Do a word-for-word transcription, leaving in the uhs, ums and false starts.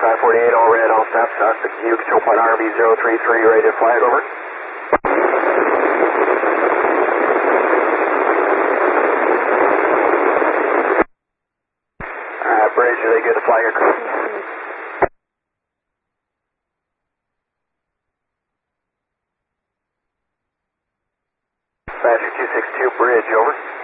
five forty-eight, all red, all stops, south six U, control point R B zero three three, ready to flag, over. Alright, bridge, are they good to fly your crew? Badger two six two, bridge, over.